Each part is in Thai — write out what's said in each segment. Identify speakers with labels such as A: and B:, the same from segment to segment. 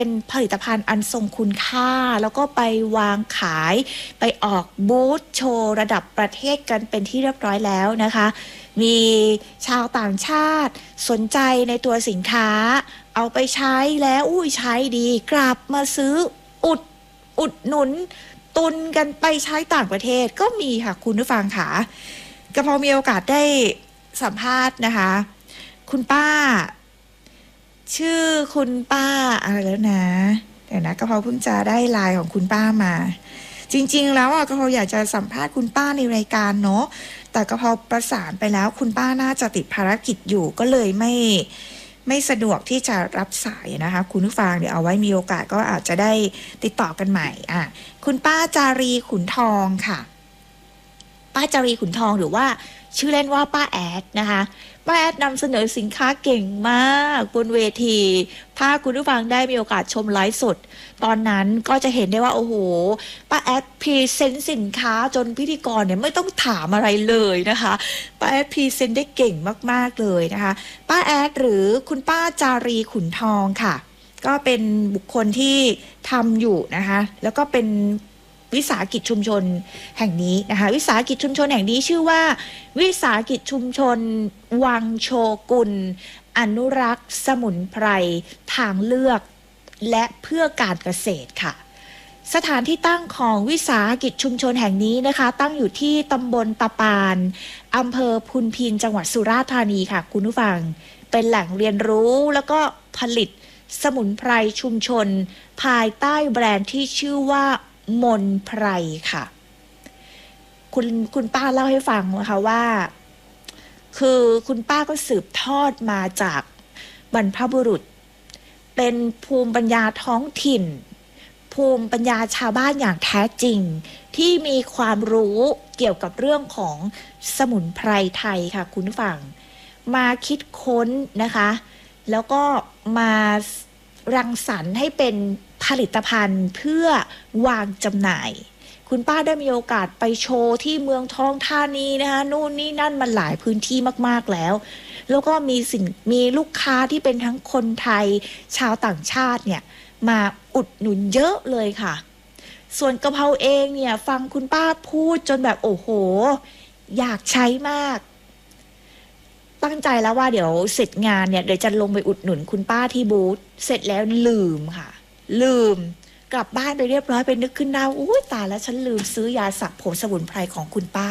A: เป็นผลิตภัณฑ์อันทรงคุณค่าแล้วก็ไปวางขายไปออกบูธโชว์ระดับประเทศกันเป็นที่เรียบร้อยแล้วนะคะมีชาวต่างชาติสนใจในตัวสินค้าเอาไปใช้แล้วอุ้ยใช้ดีกลับมาซื้ออุดอุดหนุนตุนกันไปใช้ต่างประเทศก็มีค่ะคุณผู้ฟังค่ะกระเพามีโอกาสได้สัมภาษณ์นะคะคุณป้าชื่อคุณป้าอะไรแล้วนะเดี๋ยวนะกระเพราเพิ่งจะได้ไลน์ของคุณป้ามาจริงๆแล้วกระเพราอยากจะสัมภาษณ์คุณป้าในรายการเนาะแต่กระเพราประสานไปแล้วคุณป้าน่าจะติดภารกิจอยู่ก็เลยไม่สะดวกที่จะรับสายนะคะคุณผู้ฟังเดี๋ยวเอาไว้มีโอกาสก็อาจจะได้ติดต่อกันใหม่คุณป้าจารีขุนทองค่ะป้าจารีขุนทองหรือว่าชื่อเล่นว่าป้าแอดนะคะป้าแอดนำเสนอสินค้าเก่งมากบนเวทีถ้าคุณผู้ฟังได้มีโอกาสชมไลฟ์สดตอนนั้นก็จะเห็นได้ว่าโอ้โหป้าแอดพรีเซนต์สินค้าจนพิธีกรเนี่ยไม่ต้องถามอะไรเลยนะคะป้าแอดพรีเซนต์ได้เก่งมากๆเลยนะคะป้าแอดหรือคุณป้าจารีขุนทองค่ะก็เป็นบุคคลที่ทำอยู่นะคะแล้วก็เป็นวิสาหกิจชุมชนแห่งนี้นะคะวิสาหกิจชุมชนแห่งนี้ชื่อว่าวิสาหกิจชุมชนวังโชกุลอนุรักษ์สมุนไพรทางเลือกและเพื่อการเกษตรค่ะสถานที่ตั้งของวิสาหกิจชุมชนแห่งนี้นะคะตั้งอยู่ที่ตำบลตะปานอำเภอพุนพินจังหวัดสุราษฎร์ธานีค่ะคุณผู้ฟังเป็นแหล่งเรียนรู้แล้วก็ผลิตสมุนไพรชุมชนภายใต้แบรนด์ที่ชื่อว่ามนไพรค่ะคุณป้าเล่าให้ฟังนะคะว่าคือคุณป้าก็สืบทอดมาจากบรรพบุรุษเป็นภูมิปัญญาท้องถิ่นภูมิปัญญาชาวบ้านอย่างแท้จริงที่มีความรู้เกี่ยวกับเรื่องของสมุนไพรไทยค่ะคุณผู้ฟังมาคิดค้นนะคะแล้วก็มารังสรรค์ให้เป็นผลิตภัณฑ์เพื่อวางจำหน่ายคุณป้าได้มีโอกาสไปโชว์ที่เมืองทองธานีนะคะนู่นนี่นั่นมันหลายพื้นที่มากๆแล้วก็มีลูกค้าที่เป็นทั้งคนไทยชาวต่างชาติเนี่ยมาอุดหนุนเยอะเลยค่ะส่วนกะเพราเองเนี่ยฟังคุณป้าพูดจนแบบโอ้โหอยากใช้มากตั้งใจแล้วว่าเดี๋ยวเสร็จงานเนี่ยเดี๋ยวจะลงไปอุดหนุนคุณป้าที่บูธเสร็จแล้วลืมค่ะลืมกลับบ้านไปเรียบร้อยไปนึกขึ้นได้อุ้ยตายแล้วฉันลืมซื้อยาสระผมสมุนไพรของคุณป้า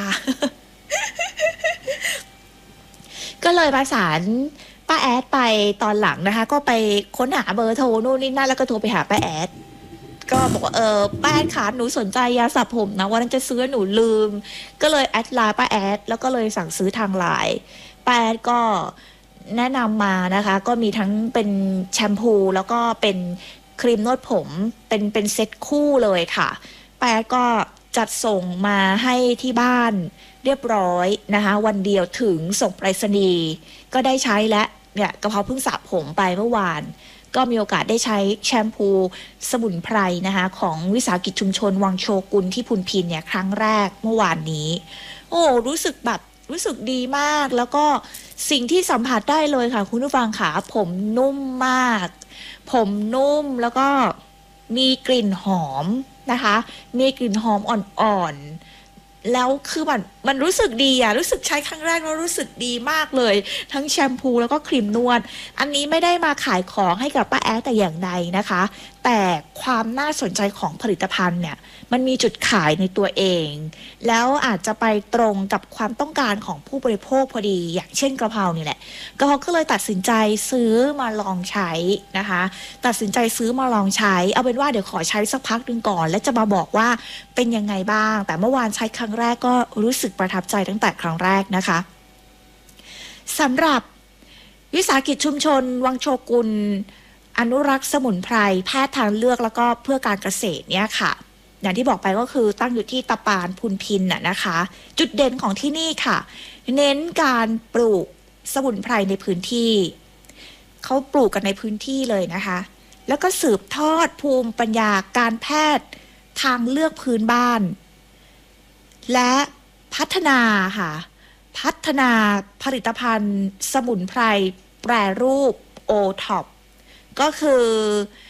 A: ก็เลยประสานป้าแอดไปตอนหลังนะคะก็ไปค้นหาเบอร์โทรนู่นนี่นั่นแล้วก็โทรไปหาป้าแอดก็บอกว่าป้าแอดขาหนูสนใจยาสระผมนะวันนั้นจะซื้อหนูลืมก็เลยแอดไลน์ป้าแอดแล้วก็เลยสั่งซื้อทางไลน์ป้าแอดก็แนะนำมานะคะก็มีทั้งเป็นแชมพูแล้วก็เป็นครีมนวดผมเป็นเซ็ตคู่เลยค่ะป้าแอดก็จัดส่งมาให้ที่บ้านเรียบร้อยนะคะวันเดียวถึงส่งไปรษณีย์ก็ได้ใช้และเนี่ยกระเพราเพิ่งสระผมไปเมื่อวานก็มีโอกาสได้ใช้แชมพูสมุนไพรนะคะของวิสาหกิจชุมชนวังโชกุลที่พุนพินเนี่ยครั้งแรกเมื่อวานนี้โอ้รู้สึกดีมากแล้วก็สิ่งที่สัมผัสได้เลยค่ะคุณผู้ฟังค่ะผมนุ่มมากผมนุ่มแล้วก็มีกลิ่นหอมนะคะมีกลิ่นหอมอ่อนๆแล้วคือมันรู้สึกดีรู้สึกใช้ครั้งแรกแล้วรู้สึกดีมากเลยทั้งแชมพูแล้วก็ครีมนวดอันนี้ไม่ได้มาขายของให้กับป้าแอดแต่อย่างใดนะคะแต่ความน่าสนใจของผลิตภัณฑ์เนี่ยมันมีจุดขายในตัวเองแล้วอาจจะไปตรงกับความต้องการของผู้บริโภคพอดีอย่างเช่นกระเพรานี่แหละกระเพราก็เลยตัดสินใจซื้อมาลองใช้นะคะตัดสินใจซื้อมาลองใช้เอาเป็นว่าเดี๋ยวขอใช้สักพักนึงก่อนและจะมาบอกว่าเป็นยังไงบ้างแต่เมื่อวานใช้ครั้งแรกก็รู้สึกประทับใจตั้งแต่ครั้งแรกนะคะสำหรับวิสาหกิจชุมชนวังโชกุลอนุรักษ์สมุนไพรแพทย์ทางเลือกแล้วก็เพื่อการเกษตรเนี่ยค่ะอย่างที่บอกไปก็คือตั้งอยู่ที่ตะปานพุนพินนะคะจุดเด่นของที่นี่ค่ะเน้นการปลูกสมุนไพรในพื้นที่เขาปลูกกันในพื้นที่เลยนะคะแล้วก็สืบทอดภูมิปัญญาการแพทย์ทางเลือกพื้นบ้านและพัฒนาค่ะพัฒนาผลิตภัณฑ์สมุนไพรแปรรูปโอท็อปก็คือ